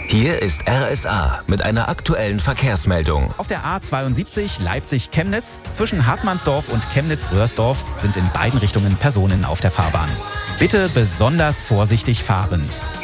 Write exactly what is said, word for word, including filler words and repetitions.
Hier ist R S A mit einer aktuellen Verkehrsmeldung. Auf der A zweiundsiebzig Leipzig-Chemnitz zwischen Hartmannsdorf und Chemnitz-Röhrsdorf sind in beiden Richtungen Personen auf der Fahrbahn. Bitte besonders vorsichtig fahren.